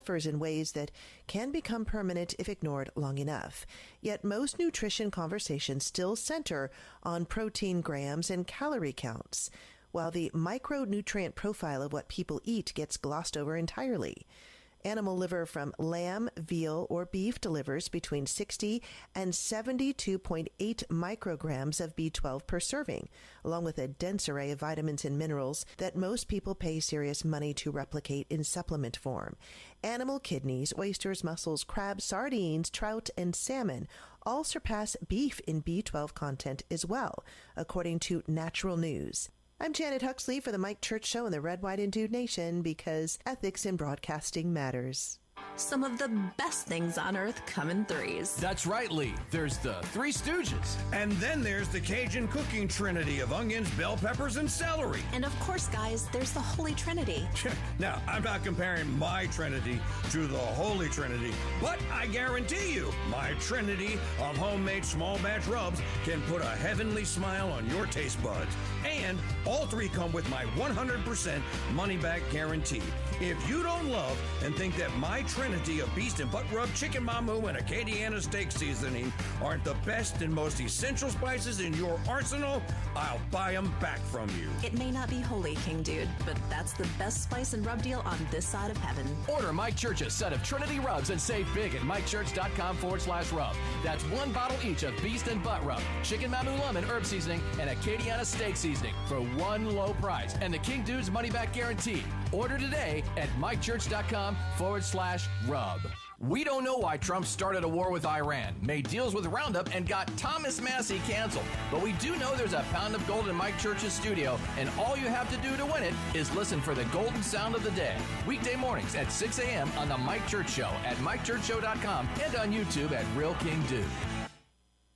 suffers in ways that can become permanent if ignored long enough. Yet most nutrition conversations still center on protein grams and calorie counts, while the micronutrient profile of what people eat gets glossed over entirely. Animal liver from lamb, veal, or beef delivers between 60 and 72.8 micrograms of B12 per serving, along with a dense array of vitamins and minerals that most people pay serious money to replicate in supplement form. Animal kidneys, oysters, mussels, crabs, sardines, trout, and salmon all surpass beef in B12 content as well, according to Natural News. I'm Janet Huxley for the Mike Church Show and the Red, White, and Dude Nation, because ethics in broadcasting matters. Some of the best things on earth come in threes. That's right, Lee. There's the Three Stooges. And then there's the Cajun cooking trinity of onions, bell peppers, and celery. And of course, guys, there's the Holy Trinity. Now, I'm not comparing my Trinity to the Holy Trinity, but I guarantee you, my Trinity of homemade small batch rubs can put a heavenly smile on your taste buds. And all three come with my 100% money-back guarantee. If you don't love and think that my Trinity of Beast and Butt Rub, Chicken Mamu, and Acadiana steak seasoning aren't the best and most essential spices in your arsenal, I'll buy them back from you. It may not be holy, King Dude, but that's the best spice and rub deal on this side of heaven. Order Mike Church's set of Trinity rubs and save big at MikeChurch.com/rub. That's one bottle each of Beast and Butt Rub, Chicken Mamu lemon herb seasoning, and Acadiana steak seasoning for one low price and the King Dude's money back guarantee. Order today at MikeChurch.com/rub. We don't know why Trump started a war with Iran, made deals with Roundup, and got Thomas Massey canceled. But we do know there's a pound of gold in Mike Church's studio, and all you have to do to win it is listen for the golden sound of the day. Weekday mornings at 6 a.m. on The Mike Church Show at MikeChurchShow.com and on YouTube at Real King Dude.